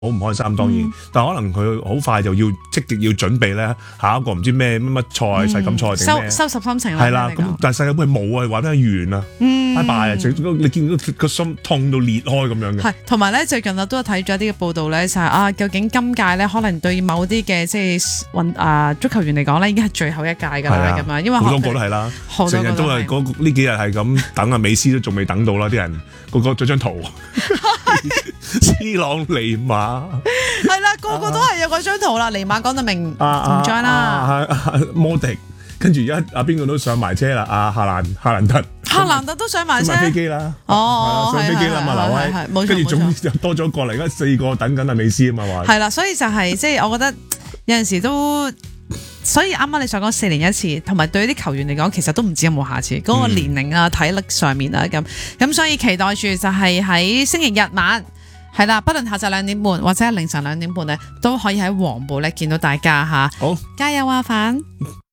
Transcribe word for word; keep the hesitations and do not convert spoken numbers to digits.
好唔開心當然，嗯、但可能佢好快就要積極要準備咧，下一個唔知咩乜乜賽世錦賽定咩收收拾心情啦。 係啦，咁但係世界盃冇啊，話俾完啊， 嗯， 拜拜啊！你見到個心痛到裂開咁樣嘅。 係，同埋咧最近我都有睇咗啲嘅報道咧，就係、是、啊，究竟今屆咧可能對某啲嘅即係運啊足球員嚟講咧，已經係最後一屆㗎啦咁樣，因為好多個都係啦，成日都係嗰呢幾日係咁等啊，美斯都仲未等到啦，啲人個個咗張圖。C 朗尼馬係啦，個個都係有嗰張圖啦。尼馬講得明唔 join 啦， 摩迪跟住而家阿邊個都上埋車啦，阿夏蘭夏蘭特， 夏蘭特都上埋車， 上飛機啦， 哦， 上飛機啦嘛，劉威，跟住總之多咗過嚟，而家四個等緊阿美斯啊嘛話， 係啦，所以就係即係我覺得有陣時都。所以啱啱你所講四年一次，同埋對啲球員嚟講，其實都唔知有冇下次。嗰、嗯、個年齡啊、體力上面啊咁，咁所以期待住就係喺星期日晚係啦，不論下晝兩點半或者係凌晨兩點半咧，都可以喺黃埔咧見到大家嚇。 好， 加油啊，范！